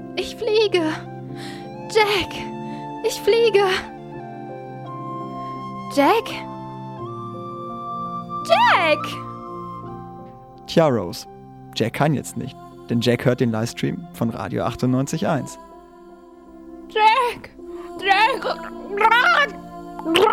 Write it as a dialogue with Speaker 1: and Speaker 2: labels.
Speaker 1: Ich fliege. Jack, ich fliege. Jack? Jack!
Speaker 2: Tja, Rose, Jack kann jetzt nicht, denn Jack hört den Livestream von Radio 98.1.
Speaker 1: Jack!